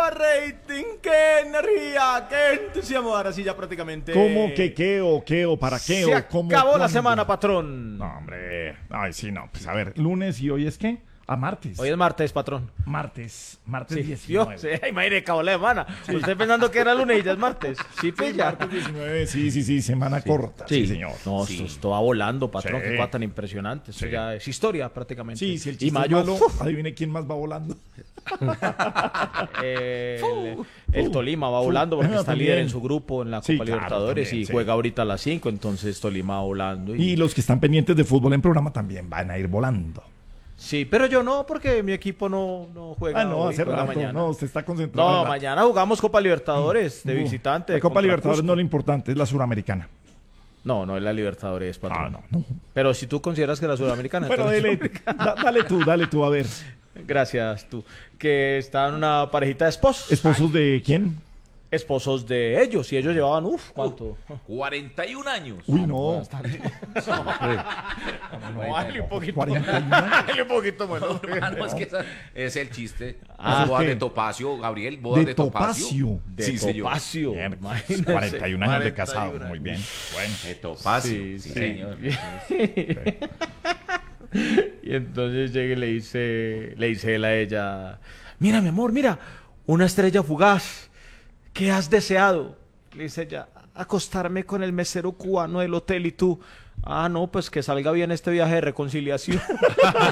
rating, qué energía, qué entusiasmo. Ahora sí ya prácticamente... ¿Cómo que qué o para qué Se o cómo? acabó la ¿Cuándo? semana, patrón. No, hombre. Ay, sí, no. Pues a ver, lunes y hoy es qué? A martes. Hoy es martes, patrón. Martes Sí, 19. Dios, imagínate, acabó la semana. Usted pensando que era lunes y ya es martes. Sí, pues ya. Martes 19, sí, semana corta. Sí, señor. No, Sí. esto va volando, patrón. Sí. Qué cosa tan impresionante. Esto Sí. ya es historia prácticamente. Sí, si el y chiste mayo, es malo, adivine quién más va volando. el Tolima va volando porque está También. líder en su grupo en la Copa Sí, claro, Libertadores también, y sí. juega ahorita a las 5, entonces Tolima va volando. Y los que están pendientes de fútbol en programa también van a ir volando. Sí, pero yo no, porque mi equipo no juega. Ah, no, hoy, hace juega rato. mañana. No, usted está concentrado. No, en la- mañana jugamos Copa Libertadores de No, visitante. La Copa contra Libertadores Cusco. no es lo importante, es la suramericana. No es la Libertadores, patrón. No. Pero si tú consideras que la Sudamericana... Bueno, entonces- dale tú, a ver. Gracias, tú. Que están una parejita de esposos. ¿Esposos de quién? Esposos de ellos. Y ellos llevaban, ¿cuánto? 41 años. Uy, no. No, dale un poquito. 41. Dale un poquito, bueno. No, es que es el chiste. Ah, Las bodas ¿qué? de Topacio, Gabriel, bodas De de Topacio. Topacio. De Sí, señor. Topacio. Bien, Imagínense. 41 años de 41 casado, muy bien. Bueno. De Topacio, Sí, sí, sí. señor. Y entonces llega y le dice él a ella, mira, mi amor, mira, una estrella fugaz. ¿Qué has deseado? Le dice ella, acostarme con el mesero cubano del hotel. Y tú, no, pues que salga bien este viaje de reconciliación.